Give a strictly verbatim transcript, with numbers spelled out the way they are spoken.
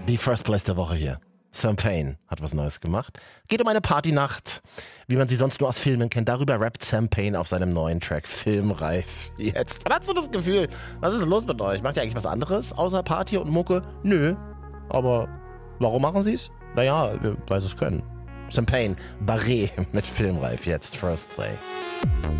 Die First Place der Woche hier. Sam Payne hat was Neues gemacht. Geht um eine Partynacht, wie man sie sonst nur aus Filmen kennt. Darüber rappt Sam Payne auf seinem neuen Track Filmreif. Jetzt. Und hast du das Gefühl, was ist los mit euch? Macht ihr eigentlich was anderes außer Party und Mucke? Nö. Aber warum machen sie es? Naja, weil sie es können. Sam Payne, Barret mit Filmreif jetzt. First Play.